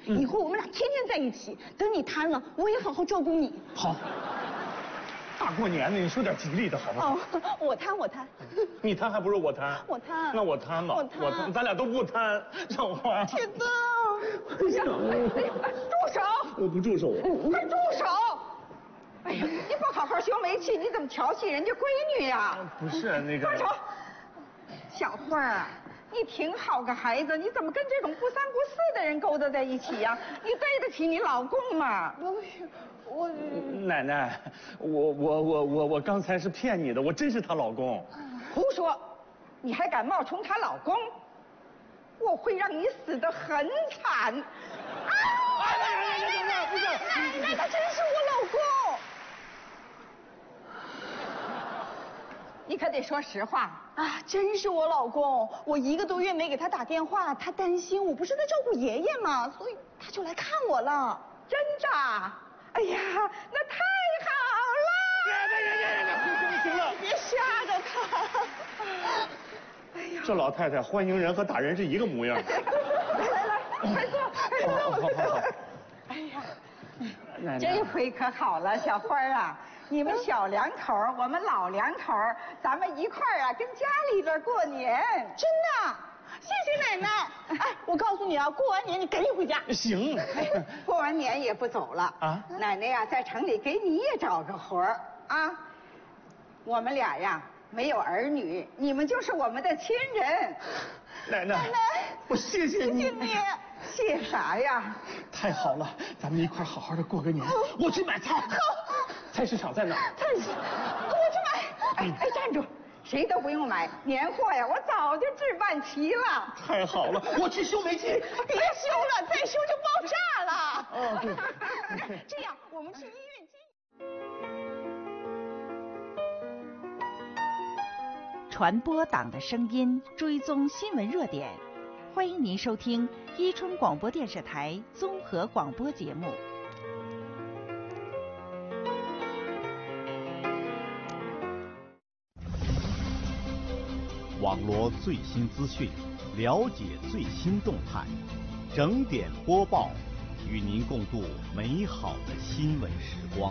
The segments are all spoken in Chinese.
以后我们俩天天在一起。等你摊了，我也好好照顾你。 好。大过年的，你说点吉利的好不好？ 哦，我摊。 你摊还不如我摊。 我摊。 那我摊吧。我摊，咱俩都不摊。小花。 铁子，住手！ 我不住手。 快住手！哎呀，你不好好修煤气，你怎么调戏人家闺女呀？ 不是那个。 放手！小花啊，你挺好个孩子，你怎么跟这种不三不四的人勾搭在一起呀？你对得起你老公吗？我奶奶，我刚才是骗你的，我真是她老公。 胡说！你还敢冒充她老公？我会让你死得很惨！奶奶，他真是我老公。你可得说实话啊！真是我老公，我1个多月没给他打电话，他担心我不是在照顾爷爷吗？所以他就来看我了。真的？哎呀，那太好了！ 行了， 别吓着他。哎呀， 这老太太欢迎人和打人是一个模样。 来，快坐，快坐。 好。 哎呀， 奶奶， 这回可好了，小花啊。你们小两口，我们老两口，咱们一块儿啊，跟家里边过年。真的，谢谢奶奶。哎，我告诉你啊，过完年你赶紧回家。 行。 过完年也不走了啊。奶奶呀，在城里给你也找个活儿啊。我们俩呀，没有儿女，你们就是我们的亲人。 奶奶，我谢谢你。 谢谢你。谢啥呀？ 太好了，咱们一块好好的过个年。我去买菜。 好。 菜市场在哪儿？ 菜市，我去买。哎，站住！谁都不用买，年货呀，我早就置办齐了。 太好了，我去修煤气。 别修了，再修就爆炸了。 哦，对。 这样，我们去医院传播党的声音，追踪新闻热点。欢迎您收听伊春广播电视台综合广播节目。 网罗最新资讯，了解最新动态，整点播报，与您共度美好的新闻时光。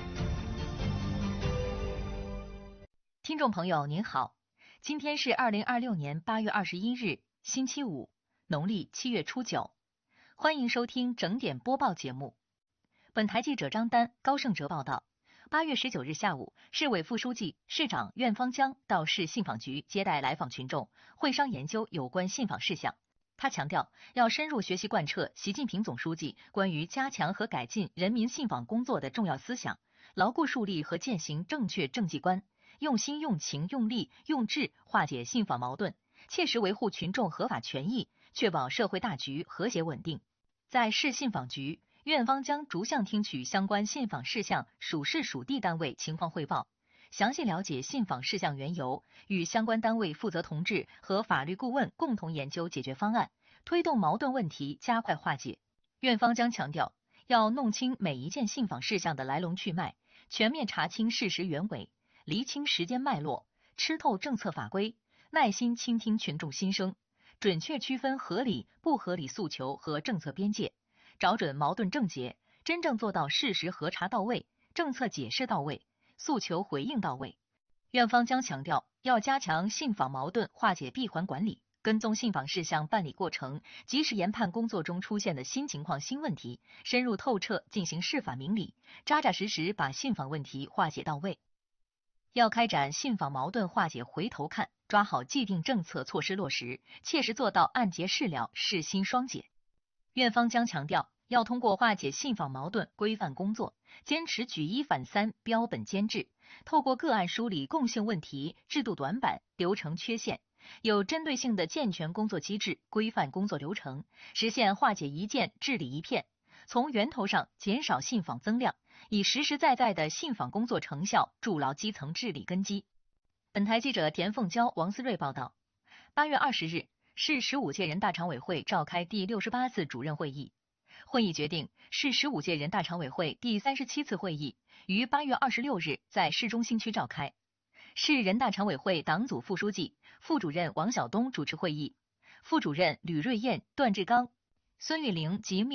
听众朋友您好，今天是2026年8月21日，星期五，农历7月初9，欢迎收听整点播报节目。本台记者张丹、高胜哲报道。8月19日下午，市委副书记、市长苑方江到市信访局接待来访群众，会商研究有关信访事项。他强调，要深入学习贯彻习近平总书记关于加强和改进人民信访工作的重要思想，牢固树立和践行正确政绩观，用心用情用力用智化解信访矛盾，切实维护群众合法权益，确保社会大局和谐稳定。在市信访局，苑方将逐项听取相关信访事项属市属地单位情况汇报，详细了解信访事项缘由，与相关单位负责同志和法律顾问共同研究解决方案，推动矛盾问题加快化解。苑方将强调，要弄清每一件信访事项的来龙去脉，全面查清事实原委，厘清时间脉络，吃透政策法规，耐心倾听群众心声，准确区分合理不合理诉求和政策边界，找准矛盾症结，真正做到事实核查到位，政策解释到位，诉求回应到位。苑方将强调，要加强信访矛盾化解闭环管理，跟踪信访事项办理过程，及时研判工作中出现的新情况新问题，深入透彻进行释法明理，扎扎实实把信访问题化解到位。要开展信访矛盾化解回头看，抓好既定政策措施落实，切实做到按揭事了，事新双解。苑方将强调，要通过化解信访矛盾规范工作，坚持举一反三，标本兼治，透过个案梳理共性问题、制度短板、流程缺陷，有针对性的健全工作机制，规范工作流程，实现化解一件治理一片，从源头上减少信访增量，以实实在在的信访工作成效筑牢基层治理根基。本台记者田凤娇、王思睿报道。8月20日，市15届人大常委会召开第68次主任会议。会议决定，市15届人大常委会第37次会议于8月26日在市中心区召开。市人大常委会党组副书记、副主任王晓东主持会议，副主任吕瑞燕、段志刚、孙玉玲及秘